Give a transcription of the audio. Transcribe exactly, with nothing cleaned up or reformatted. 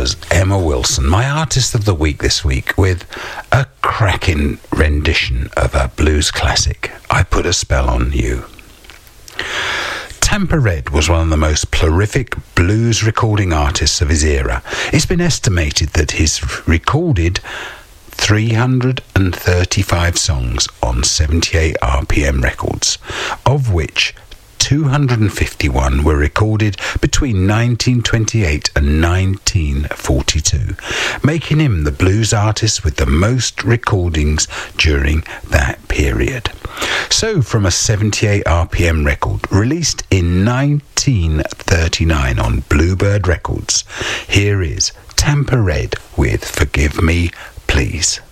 was Emma Wilson, my artist of the week this week, with a cracking rendition of a blues classic, I Put a Spell on You. Tampa Red was one of the most prolific blues recording artists of his era. It's been estimated that he's recorded three hundred thirty-five songs on seventy-eight R P M records, of which two hundred fifty-one were recorded between nineteen twenty-eight and nineteen forty-two, making him the blues artist with the most recordings during that period. So, from a seventy-eight R P M record released in nineteen thirty-nine on Bluebird Records, here is Tampa Red with Forgive Me, Please.